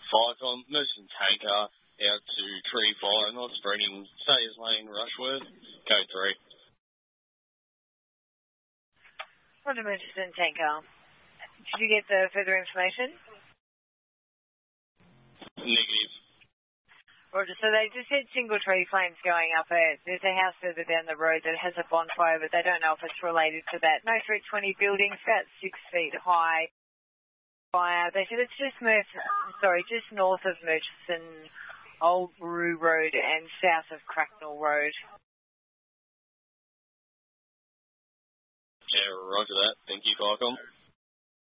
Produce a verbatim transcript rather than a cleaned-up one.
Firecom, Merchant Tanker out to Tree Fire, not spreading, Sayers Lane, Rushworth, code three. Roger, Merchant Tanker. Did you get the further information? Negative. Roger, so they just said single tree flames going up. Uh, there's a house further down the road that has a bonfire, but they don't know if it's related to that. No three twenty buildings, about six feet high. Fire. They said it's just Murph, sorry, just north of Murchison, Old Brew Road and south of Cracknell Road. Yeah, roger that. Thank you, Firecom.